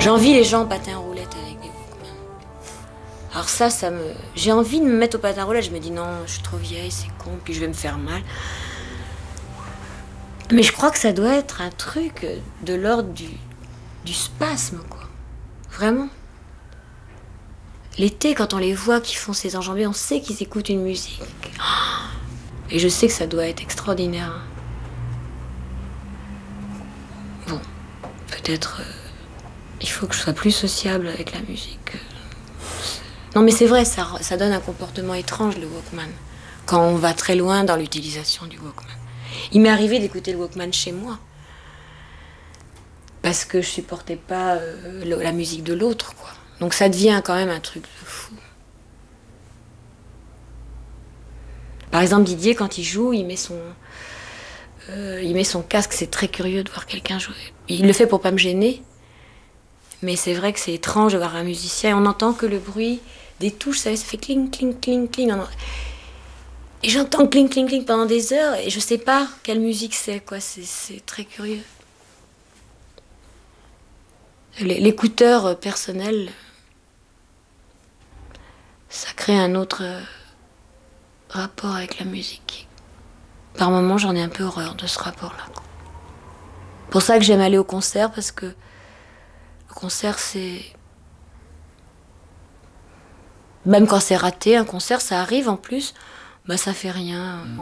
J'envie les gens en patin roulette avec des Walkman. Alors ça me... J'ai envie de me mettre au patin roulette. Je me dis non, je suis trop vieille, c'est con, puis je vais me faire mal. Mais je crois que ça doit être un truc de l'ordre du spasme, quoi. Vraiment. L'été, quand on les voit qui font ces enjambées, on sait qu'ils écoutent une musique. Et je sais que ça doit être extraordinaire. Bon, peut-être il faut que je sois plus sociable avec la musique. Non mais c'est vrai, ça donne un comportement étrange le Walkman. Quand on va très loin dans l'utilisation du Walkman. Il m'est arrivé d'écouter le Walkman chez moi. Parce que je supportais pas la musique de l'autre, quoi. Donc ça devient quand même un truc de fou. Par exemple, Didier, quand il joue, il met son casque. C'est très curieux de voir quelqu'un jouer. Il le fait pour pas me gêner. Mais c'est vrai que c'est étrange de voir un musicien. Et on n'entend que le bruit des touches. Ça fait cling, cling, cling, cling. Et j'entends cling, cling, cling pendant des heures. Et je sais pas quelle musique c'est, quoi. C'est très curieux. L'écouteur personnel, ça crée un autre rapport avec la musique. Par moments, j'en ai un peu horreur de ce rapport-là. C'est pour ça que j'aime aller au concert, parce que le concert, c'est... Même quand c'est raté, un concert, ça arrive en plus, bah ça fait rien.